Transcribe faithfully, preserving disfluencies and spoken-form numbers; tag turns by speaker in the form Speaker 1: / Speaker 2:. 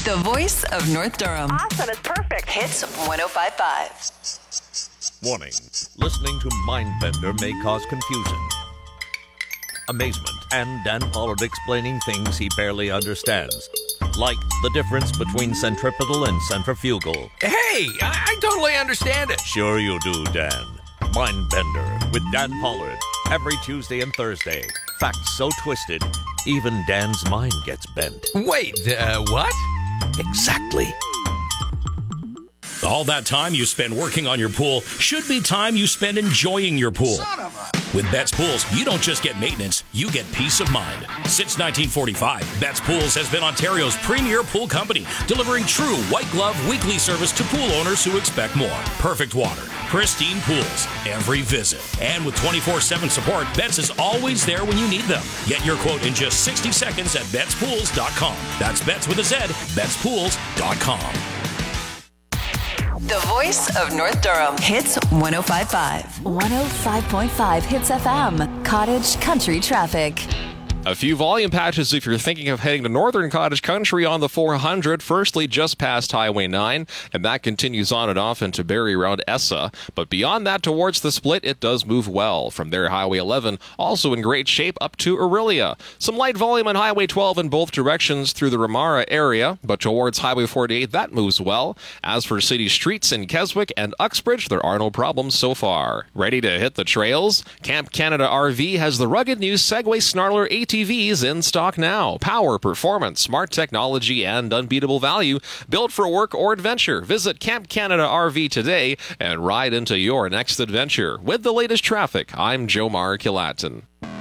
Speaker 1: The voice of North Durham.
Speaker 2: Awesome, it's perfect.
Speaker 1: Hits one oh five point five.
Speaker 3: Warning. Listening to Mindbender may cause confusion, amazement, and Dan Pollard explaining things he barely understands. Like the difference between centripetal and centrifugal.
Speaker 4: Hey, I, I totally understand it.
Speaker 3: Sure you do, Dan. Mindbender with Dan Pollard. Every Tuesday and Thursday. Facts so twisted, even Dan's mind gets bent.
Speaker 4: Wait, uh, what?
Speaker 3: Exactly.
Speaker 5: All that time you spend working on your pool should be time you spend enjoying your pool.
Speaker 6: Son of a...
Speaker 5: With Betts Pools, you don't just get maintenance, you get peace of mind. Since nineteen forty-five, Betts Pools has been Ontario's premier pool company, delivering true white glove weekly service to pool owners who expect more. Perfect water, pristine pools, every visit. And with twenty-four seven support, Betts is always there when you need them. Get your quote in just sixty seconds at Betts Pools dot com. That's Betts with a Z, Betts Pools dot com.
Speaker 1: The voice of North Durham. Hits one oh five point five.
Speaker 7: one oh five point five Hits F M. Cottage Country Traffic.
Speaker 8: A few volume patches if you're thinking of heading to northern Cottage Country on the four hundred. Firstly, just past Highway nine, and that continues on and off into Barrie around Essa. But beyond that, towards the split, it does move well. From there, Highway eleven, also in great shape up to Orillia. Some light volume on Highway twelve in both directions through the Ramara area, but towards Highway forty-eight, that moves well. As for city streets in Keswick and Uxbridge, there are no problems so far. Ready to hit the trails? Camp Canada R V has the rugged new Segway Snarler A T Vs in stock now. Power, performance, smart technology, and unbeatable value. Built for work or adventure. Visit Camp Canada R V today and ride into your next adventure. With the latest traffic, I'm Jomar Kilatin.